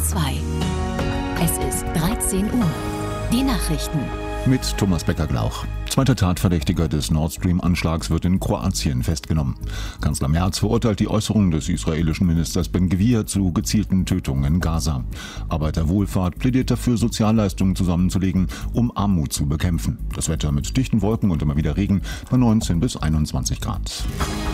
2. Es ist 13 Uhr. Die Nachrichten. Mit Thomas Becker-Glauch. Zweiter Tatverdächtiger des Nord Stream-Anschlags wird in Kroatien festgenommen. Kanzler Merz verurteilt die Äußerungen des israelischen Ministers Ben-Gvir zu gezielten Tötungen in Gaza. Arbeiterwohlfahrt plädiert dafür, Sozialleistungen zusammenzulegen, um Armut zu bekämpfen. Das Wetter mit dichten Wolken und immer wieder Regen bei 19 bis 21 Grad.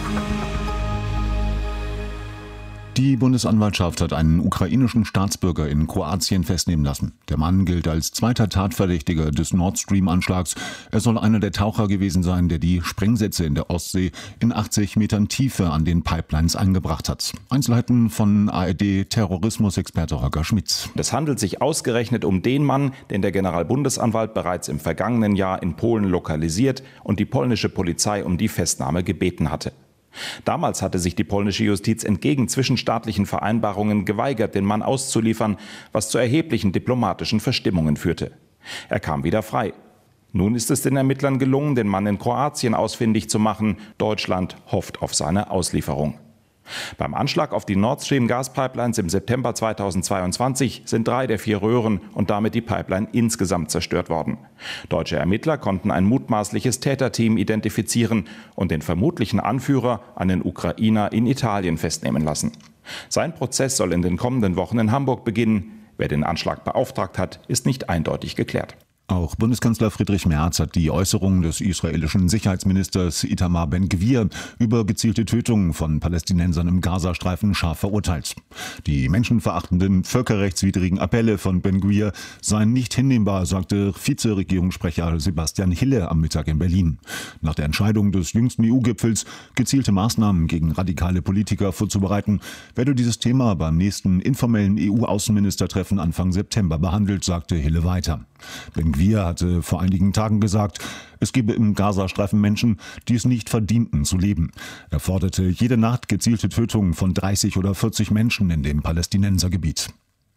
Die Bundesanwaltschaft hat einen ukrainischen Staatsbürger in Kroatien festnehmen lassen. Der Mann gilt als zweiter Tatverdächtiger des Nord Stream-Anschlags. Er soll einer der Taucher gewesen sein, der die Sprengsätze in der Ostsee in 80 Metern Tiefe an den Pipelines eingebracht hat. Einzelheiten von ARD-Terrorismusexperte Holger Schmitz. Es handelt sich ausgerechnet um den Mann, den der Generalbundesanwalt bereits im vergangenen Jahr in Polen lokalisiert und die polnische Polizei um die Festnahme gebeten hatte. Damals hatte sich die polnische Justiz entgegen zwischenstaatlichen Vereinbarungen geweigert, den Mann auszuliefern, was zu erheblichen diplomatischen Verstimmungen führte. Er kam wieder frei. Nun ist es den Ermittlern gelungen, den Mann in Kroatien ausfindig zu machen. Deutschland hofft auf seine Auslieferung. Beim Anschlag auf die Nord Stream Gaspipelines im September 2022 sind 3 der 4 Röhren und damit die Pipeline insgesamt zerstört worden. Deutsche Ermittler konnten ein mutmaßliches Täterteam identifizieren und den vermutlichen Anführer, einen Ukrainer, in Italien festnehmen lassen. Sein Prozess soll in den kommenden Wochen in Hamburg beginnen. Wer den Anschlag beauftragt hat, ist nicht eindeutig geklärt. Auch Bundeskanzler Friedrich Merz hat die Äußerungen des israelischen Sicherheitsministers Itamar Ben-Gvir über gezielte Tötungen von Palästinensern im Gazastreifen scharf verurteilt. Die menschenverachtenden, völkerrechtswidrigen Appelle von Ben-Gvir seien nicht hinnehmbar, sagte Vizeregierungssprecher Sebastian Hille am Mittag in Berlin. Nach der Entscheidung des jüngsten EU-Gipfels, gezielte Maßnahmen gegen radikale Politiker vorzubereiten, werde dieses Thema beim nächsten informellen EU-Außenministertreffen Anfang September behandelt, sagte Hille weiter. Ben-Gvir hatte vor einigen Tagen gesagt, es gebe im Gazastreifen Menschen, die es nicht verdienten zu leben. Er forderte jede Nacht gezielte Tötungen von 30 oder 40 Menschen in dem Palästinensergebiet.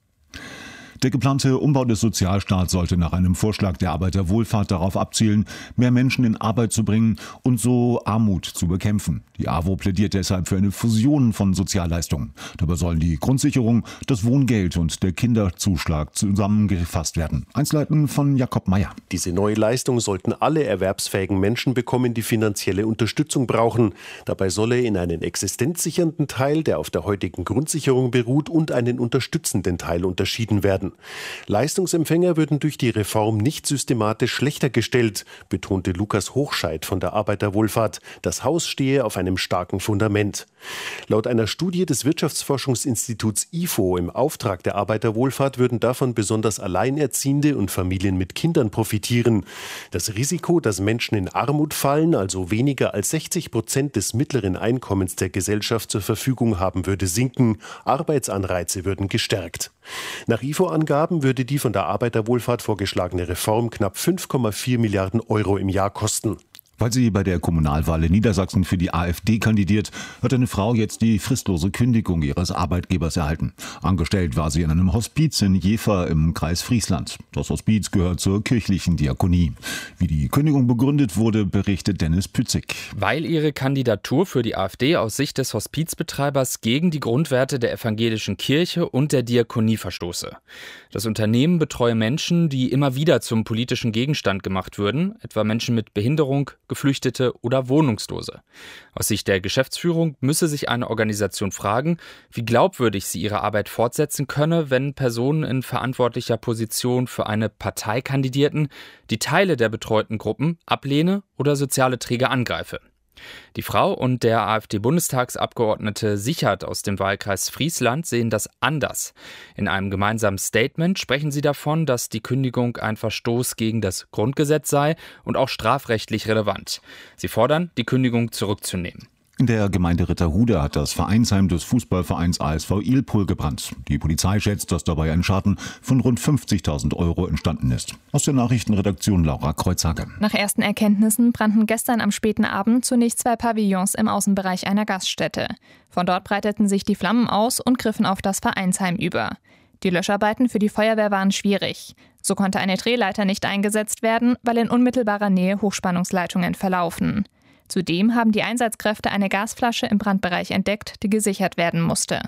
Der geplante Umbau des Sozialstaats sollte nach einem Vorschlag der Arbeiterwohlfahrt darauf abzielen, mehr Menschen in Arbeit zu bringen und so Armut zu bekämpfen. Die AWO plädiert deshalb für eine Fusion von Sozialleistungen. Dabei sollen die Grundsicherung, das Wohngeld und der Kinderzuschlag zusammengefasst werden. Einzelheiten von Jakob Mayer. Diese neue Leistung sollten alle erwerbsfähigen Menschen bekommen, die finanzielle Unterstützung brauchen. Dabei solle in einen existenzsichernden Teil, der auf der heutigen Grundsicherung beruht, und einen unterstützenden Teil unterschieden werden. Leistungsempfänger würden durch die Reform nicht systematisch schlechter gestellt, betonte Lukas Hochscheid von der Arbeiterwohlfahrt. Das Haus stehe auf einem starken Fundament. Laut einer Studie des Wirtschaftsforschungsinstituts IFO im Auftrag der Arbeiterwohlfahrt würden davon besonders Alleinerziehende und Familien mit Kindern profitieren. Das Risiko, dass Menschen in Armut fallen, also weniger als 60% des mittleren Einkommens der Gesellschaft zur Verfügung haben, würde sinken. Arbeitsanreize würden gestärkt. Nach IFO-Angaben würde die von der Arbeiterwohlfahrt vorgeschlagene Reform knapp 5,4 Milliarden Euro im Jahr kosten. Weil sie bei der Kommunalwahl in Niedersachsen für die AfD kandidiert, hat eine Frau jetzt die fristlose Kündigung ihres Arbeitgebers erhalten. Angestellt war sie in einem Hospiz in Jever im Kreis Friesland. Das Hospiz gehört zur kirchlichen Diakonie. Wie die Kündigung begründet wurde, berichtet Dennis Pützig. Weil ihre Kandidatur für die AfD aus Sicht des Hospizbetreibers gegen die Grundwerte der evangelischen Kirche und der Diakonie verstoße. Das Unternehmen betreue Menschen, die immer wieder zum politischen Gegenstand gemacht würden, etwa Menschen mit Behinderung, Geflüchtete oder Wohnungslose. Aus Sicht der Geschäftsführung müsse sich eine Organisation fragen, wie glaubwürdig sie ihre Arbeit fortsetzen könne, wenn Personen in verantwortlicher Position für eine Partei kandidierten, die Teile der betreuten Gruppen ablehne oder soziale Träger angreife. Die Frau und der AfD-Bundestagsabgeordnete Sichert aus dem Wahlkreis Friesland sehen das anders. In einem gemeinsamen Statement sprechen sie davon, dass die Kündigung ein Verstoß gegen das Grundgesetz sei und auch strafrechtlich relevant. Sie fordern, die Kündigung zurückzunehmen. In der Gemeinde Ritterhude hat das Vereinsheim des Fußballvereins ASV Ilpol gebrannt. Die Polizei schätzt, dass dabei ein Schaden von rund 50.000 Euro entstanden ist. Aus der Nachrichtenredaktion Laura Kreuzhage. Nach ersten Erkenntnissen brannten gestern am späten Abend zunächst 2 Pavillons im Außenbereich einer Gaststätte. Von dort breiteten sich die Flammen aus und griffen auf das Vereinsheim über. Die Löscharbeiten für die Feuerwehr waren schwierig. So konnte eine Drehleiter nicht eingesetzt werden, weil in unmittelbarer Nähe Hochspannungsleitungen verlaufen. Zudem haben die Einsatzkräfte eine Gasflasche im Brandbereich entdeckt, die gesichert werden musste.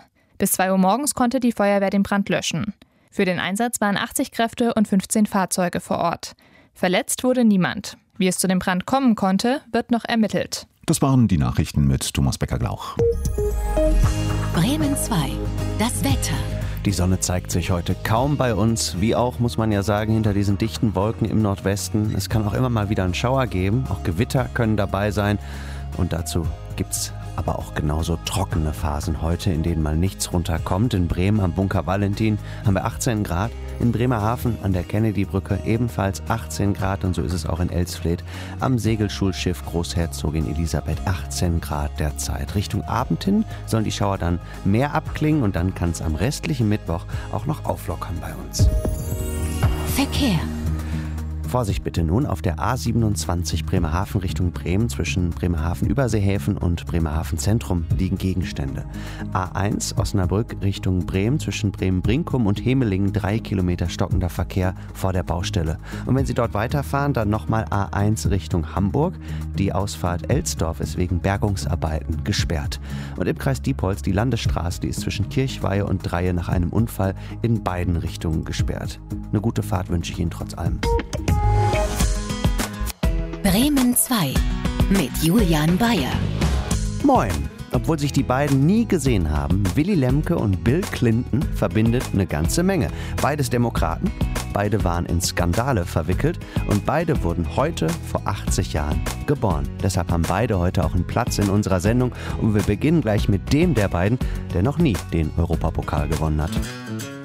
Bis 2 Uhr morgens konnte die Feuerwehr den Brand löschen. Für den Einsatz waren 80 Kräfte und 15 Fahrzeuge vor Ort. Verletzt wurde niemand. Wie es zu dem Brand kommen konnte, wird noch ermittelt. Das waren die Nachrichten mit Thomas Becker-Glauch. Bremen 2. Das Wetter. Die Sonne zeigt sich heute kaum bei uns, wie auch, muss man ja sagen, hinter diesen dichten Wolken im Nordwesten. Es kann auch immer mal wieder einen Schauer geben, auch Gewitter können dabei sein. Und dazu gibt's aber auch genauso trockene Phasen heute, in denen mal nichts runterkommt. In Bremen am Bunker Valentin haben wir 18 Grad, in Bremerhaven an der Kennedy-Brücke ebenfalls 18 Grad und so ist es auch in Elsfleth am Segelschulschiff Großherzogin Elisabeth 18 Grad derzeit. Richtung Abend hin sollen die Schauer dann mehr abklingen und dann kann es am restlichen Mittwoch auch noch auflockern bei uns. Verkehr. Vorsicht bitte nun auf der A27 Bremerhaven Richtung Bremen. Zwischen Bremerhaven-Überseehäfen und Bremerhaven-Zentrum liegen Gegenstände. A1 Osnabrück Richtung Bremen. Zwischen Bremen-Brinkum und Hemelingen 3 Kilometer stockender Verkehr vor der Baustelle. Und wenn Sie dort weiterfahren, dann nochmal A1 Richtung Hamburg. Die Ausfahrt Elsdorf ist wegen Bergungsarbeiten gesperrt. Und im Kreis Diepholz die Landesstraße, die ist zwischen Kirchweihe und Dreie nach einem Unfall in beiden Richtungen gesperrt. Eine gute Fahrt wünsche ich Ihnen trotz allem. Bremen 2 mit Julian Bayer. Moin! Obwohl sich die beiden nie gesehen haben, Willy Lemke und Bill Clinton verbindet eine ganze Menge. Beides Demokraten, beide waren in Skandale verwickelt und beide wurden heute vor 80 Jahren geboren. Deshalb haben beide heute auch einen Platz in unserer Sendung und wir beginnen gleich mit dem der beiden, der noch nie den Europapokal gewonnen hat.